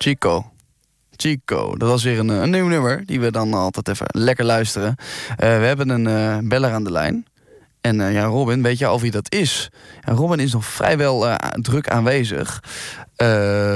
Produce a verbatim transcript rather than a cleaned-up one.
Chico. Chico, dat was weer een, een nieuw nummer die we dan altijd even lekker luisteren. Uh, we hebben een uh, beller aan de lijn. En uh, ja, Robin, weet je al wie dat is? En Robin is nog vrijwel uh, druk aanwezig. Uh,